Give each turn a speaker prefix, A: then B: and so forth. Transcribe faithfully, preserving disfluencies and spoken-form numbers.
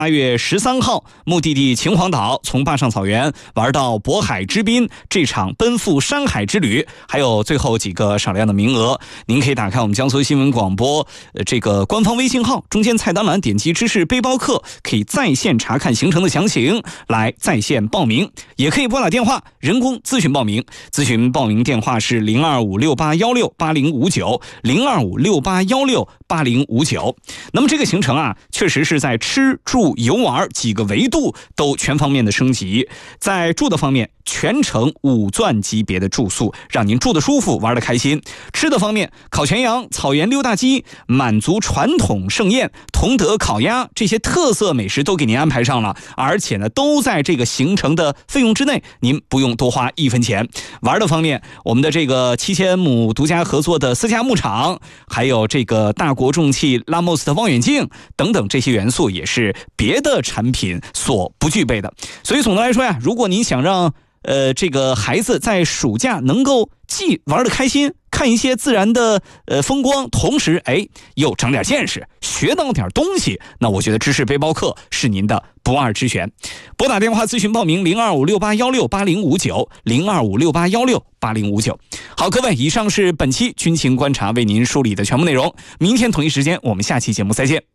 A: 八月十三号，目的地秦皇岛，从坝上草原玩到渤海之滨，这场奔赴山海之旅，还有最后几个少量的名额，您可以打开我们江苏新闻广播、呃、这个官方微信号，中间菜单栏点击知识背包客，可以在线查看行程的详情，来在线报名，也可以拨打电话人工咨询报名。咨询报名电话是零二五六八幺六八零五九零二五六八幺六八零五九。那么这个行程啊，确实是在吃住游玩几个维度都全方面的升级。在住的方面，全程五钻级别的住宿，让您住得舒服，玩得开心。吃的方面，烤全羊、草原溜大鸡、满族传统盛宴、同德烤鸭，这些特色美食都给您安排上了，而且呢，都在这个行程的费用之内，您不用多花一分钱。玩的方面，我们的这个七千亩独家合作的私家牧场，还有这个大国重器拉莫斯的望远镜等等，这些元素也是别的产品所不具备的。所以总的来说呀，如果您想让呃，这个孩子在暑假能够既玩得开心，看一些自然的呃风光，同时哎又长点见识，学到点东西，那我觉得知识背包客是您的不二之选。拨打电话咨询报名零二五六八幺六八零五九零二五六八幺六八零五九。好，各位，以上是本期军情观察为您梳理的全部内容。明天同一时间，我们下期节目再见。